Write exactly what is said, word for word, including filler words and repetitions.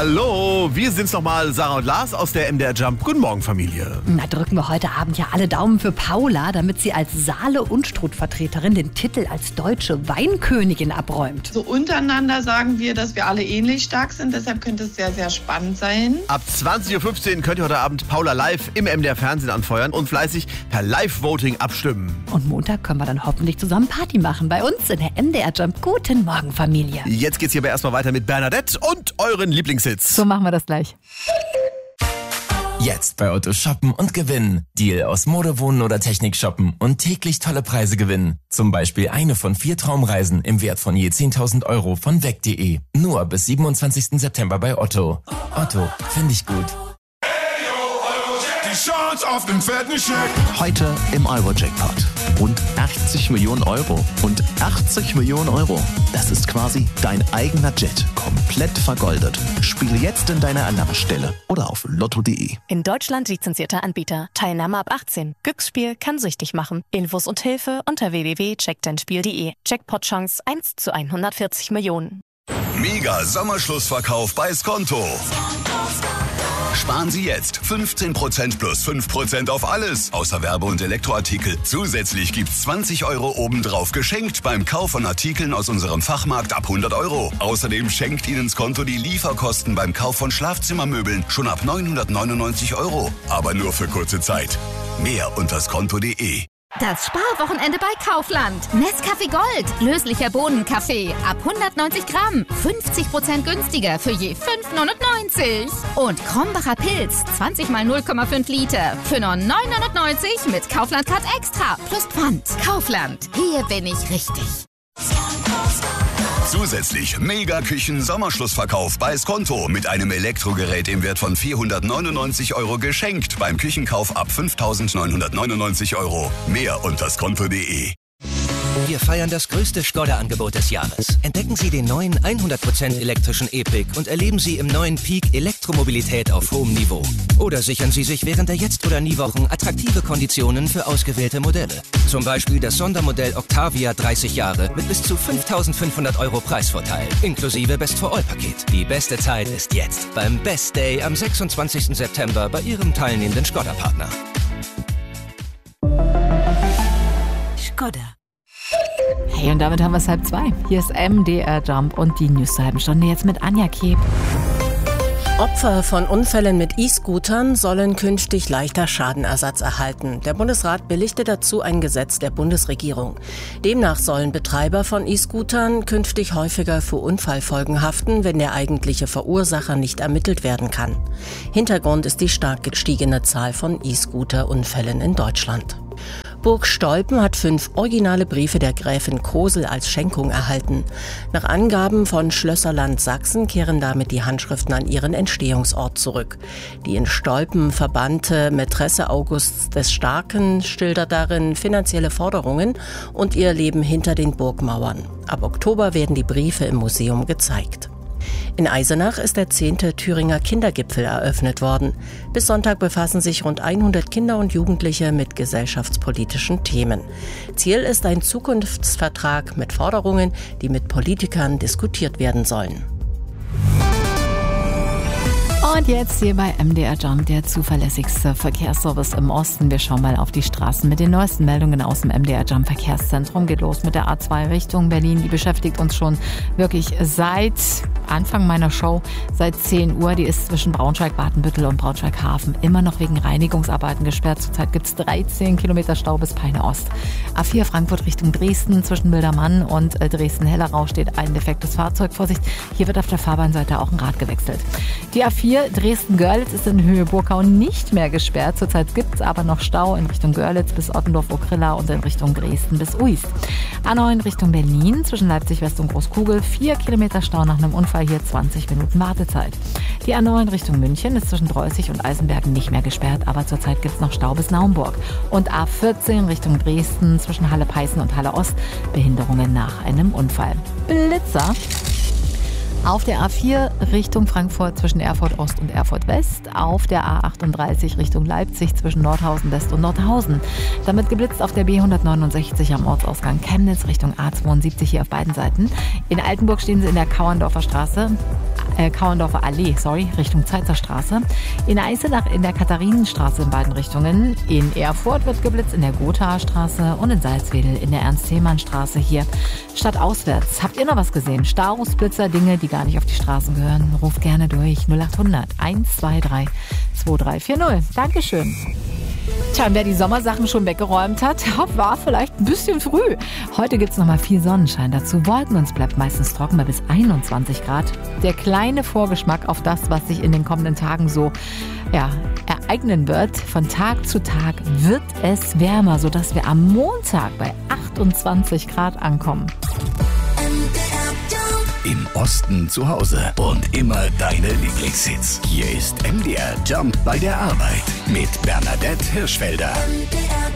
Hallo, wir sind's nochmal, Sarah und Lars aus der M D R Jump. Guten Morgen, Familie. Na, drücken wir heute Abend ja alle Daumen für Paula, damit sie als Saale-Unstrut-Vertreterin den Titel als deutsche Weinkönigin abräumt. So untereinander sagen wir, dass wir alle ähnlich stark sind, deshalb könnte es sehr, sehr spannend sein. Ab zwanzig Uhr fünfzehn könnt ihr heute Abend Paula live im M D R Fernsehen anfeuern und fleißig per Live-Voting abstimmen. Und Montag können wir dann hoffentlich zusammen Party machen bei uns in der M D R Jump. Guten Morgen, Familie. Jetzt geht's hier aber erstmal weiter mit Bernadette und euren Lieblingshits. So machen wir das gleich. Jetzt bei Otto shoppen und gewinnen. Deal aus Mode, Wohnen oder Technik shoppen und täglich tolle Preise gewinnen. Zum Beispiel eine von vier Traumreisen im Wert von je zehntausend Euro von weg punkt de. Nur bis siebenundzwanzigsten September bei Otto. Otto, finde ich gut. Die Chance auf den fetten Scheck. Heute im Euro-Jackpot. Rund achtzig Millionen Euro. Und achtzig Millionen Euro, das ist quasi dein eigener Jet. Komplett vergoldet. Spiele jetzt in deiner Annahmestelle oder auf lotto punkt de. In Deutschland lizenzierter Anbieter. Teilnahme ab achtzehn. Glücksspiel kann süchtig machen. Infos und Hilfe unter w w w punkt check dein spiel punkt de. Jackpot-Chance eins zu hundertvierzig Millionen. Mega Sommerschlussverkauf bei Skonto. Sparen Sie jetzt fünfzehn Prozent plus fünf Prozent auf alles, außer Werbe- und Elektroartikel. Zusätzlich gibt's zwanzig Euro obendrauf geschenkt beim Kauf von Artikeln aus unserem Fachmarkt ab hundert Euro. Außerdem schenkt Ihnen Skonto die Lieferkosten beim Kauf von Schlafzimmermöbeln schon ab neunhundertneunundneunzig Euro. Aber nur für kurze Zeit. Mehr unter skonto punkt de. Das Sparwochenende bei Kaufland. Nescafé Gold. Löslicher Bohnenkaffee. Ab hundertneunzig Gramm. fünfzig Prozent günstiger für je fünf neunundneunzig. Und Krombacher Pilz. zwanzig mal null Komma fünf Liter. Für nur neun neunundneunzig mit Kaufland Card Extra. Plus Pfand. Kaufland. Hier bin ich richtig. Zusätzlich Mega-Küchen-Sommerschlussverkauf bei Skonto mit einem Elektrogerät im Wert von vierhundertneunundneunzig Euro geschenkt beim Küchenkauf ab fünftausendneunhundertneunundneunzig Euro. Mehr unter skonto punkt de. Wir feiern das größte Skoda-Angebot des Jahres. Entdecken Sie den neuen hundert Prozent elektrischen E-Pick und erleben Sie im neuen Peak Elektromobilität auf hohem Niveau. Oder sichern Sie sich während der Jetzt- oder Nie-Wochen attraktive Konditionen für ausgewählte Modelle. Zum Beispiel das Sondermodell Octavia dreißig Jahre mit bis zu fünftausendfünfhundert Euro Preisvorteil, inklusive Best-for-All-Paket. Die beste Zeit ist jetzt beim Best Day am sechsundzwanzigsten September bei Ihrem teilnehmenden Skoda-Partner. Skoda. Hey, und damit haben wir es halb zwei. Hier ist M D R Jump und die News zur halben Stunde jetzt mit Anja Keb. Opfer von Unfällen mit E-Scootern sollen künftig leichter Schadenersatz erhalten. Der Bundesrat billigte dazu ein Gesetz der Bundesregierung. Demnach sollen Betreiber von E-Scootern künftig häufiger für Unfallfolgen haften, wenn der eigentliche Verursacher nicht ermittelt werden kann. Hintergrund ist die stark gestiegene Zahl von E-Scooter-Unfällen in Deutschland. Burg Stolpen hat fünf originale Briefe der Gräfin Kosel als Schenkung erhalten. Nach Angaben von Schlösserland Sachsen kehren damit die Handschriften an ihren Entstehungsort zurück. Die in Stolpen verbannte Mätresse Augusts des Starken schildert darin finanzielle Forderungen und ihr Leben hinter den Burgmauern. Ab Oktober werden die Briefe im Museum gezeigt. In Eisenach ist der zehnte Thüringer Kindergipfel eröffnet worden. Bis Sonntag befassen sich rund hundert Kinder und Jugendliche mit gesellschaftspolitischen Themen. Ziel ist ein Zukunftsvertrag mit Forderungen, die mit Politikern diskutiert werden sollen. Und jetzt hier bei M D R Jump, der zuverlässigste Verkehrsservice im Osten. Wir schauen mal auf die Straßen mit den neuesten Meldungen aus dem M D R Jump Verkehrszentrum. Geht los mit der A zwei Richtung Berlin. Die beschäftigt uns schon wirklich seit Anfang meiner Show, seit zehn Uhr. Die ist zwischen Braunschweig-Badenbüttel und Braunschweig-Hafen immer noch wegen Reinigungsarbeiten gesperrt. Zurzeit gibt es dreizehn Kilometer Stau bis Peine Ost. A vier Frankfurt Richtung Dresden zwischen Bildermann und Dresden-Hellerau steht ein defektes Fahrzeug. Vorsicht, hier wird auf der Fahrbahnseite auch ein Rad gewechselt. Die A vier Dresden-Görlitz ist in Höhe Burkau nicht mehr gesperrt. Zurzeit gibt es aber noch Stau in Richtung Görlitz bis Ottendorf-Okrilla und in Richtung Dresden bis Uist. A neun Richtung Berlin zwischen Leipzig-West und Großkugel. Vier Kilometer Stau nach einem Unfall, hier zwanzig Minuten Wartezeit. Die A neun Richtung München ist zwischen Dreußig und Eisenbergen nicht mehr gesperrt, aber zurzeit gibt es noch Stau bis Naumburg. Und A vierzehn Richtung Dresden zwischen Halle-Peißen und Halle-Ost Behinderungen nach einem Unfall. Blitzer. Auf der A vier Richtung Frankfurt zwischen Erfurt Ost und Erfurt West. Auf der A achtunddreißig Richtung Leipzig zwischen Nordhausen West und Nordhausen. Damit geblitzt auf der B hundertneunundsechzig am Ortsausgang Chemnitz Richtung A zweiundsiebzig hier auf beiden Seiten. In Altenburg stehen sie in der Kauerndorfer Straße. Äh, Kauerndorfer Allee, sorry, Richtung Zeitzer Straße. In Eisenach in der Katharinenstraße in beiden Richtungen. In Erfurt wird geblitzt in der Gothaer Straße und in Salzwedel in der Ernst-Thälmann-Straße hier. Stadtauswärts. Habt ihr noch was gesehen? Staus, Blitzer, Dinge, die gar nicht auf die Straßen gehören? Ruft gerne durch null achthundert eins zwei drei zwei drei vier null. Dankeschön. Tja, und wer die Sommersachen schon weggeräumt hat, war vielleicht ein bisschen früh. Heute gibt's noch mal viel Sonnenschein dazu. Wolken und es bleibt meistens trocken bei bis einundzwanzig Grad. Der kleine Vorgeschmack auf das, was sich in den kommenden Tagen so ja, ereignen wird. Von Tag zu Tag wird es wärmer, sodass wir am Montag bei achtundzwanzig Grad ankommen. Im Osten zu Hause und immer deine Lieblingshits. Hier ist M D R Jump bei der Arbeit mit Bernadette Hirschfelder.